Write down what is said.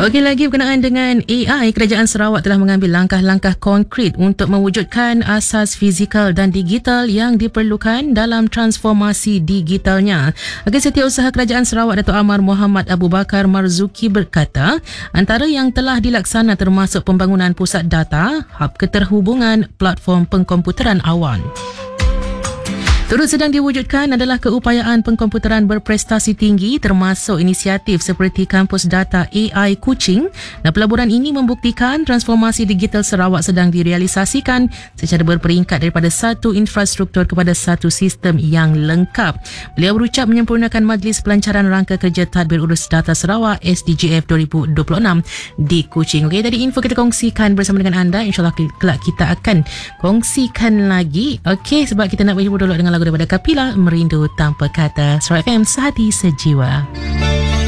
Okey, lagi berkenaan dengan AI, Kerajaan Sarawak telah mengambil langkah-langkah konkret untuk mewujudkan asas fizikal dan digital yang diperlukan dalam transformasi digitalnya. Setiausaha Kerajaan Sarawak Datuk Amar Muhammad Abu Bakar Marzuki berkata, antara yang telah dilaksana termasuk pembangunan pusat data, hub keterhubungan, platform pengkomputeran awan. Turut sedang diwujudkan adalah keupayaan pengkomputeran berprestasi tinggi termasuk inisiatif seperti Kampus Data AI Kuching, dan pelaburan ini membuktikan transformasi digital Sarawak sedang direalisasikan secara berperingkat daripada satu infrastruktur kepada satu sistem yang lengkap. Beliau berucap menyempurnakan Majlis Pelancaran Rangka Kerja Tadbir Urus Data Sarawak SDGF 2026 di Kuching. Okey, tadi info kita kongsikan bersama dengan anda. InsyaAllah kelak kita akan kongsikan lagi. Okey, sebab kita nak berhibur dulu dengan lagu daripada Kapila, Merindu Tanpa Kata. Sarawak FM, sehati sejiwa.